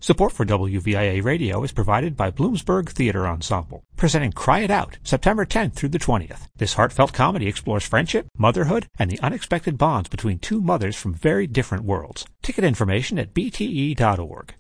Support for WVIA Radio is provided by Bloomsburg Theater Ensemble, presenting Cry It Out, September 10th through the 20th. This heartfelt comedy explores friendship, motherhood, and the unexpected bonds between two mothers from very different worlds. Ticket information at bte.org.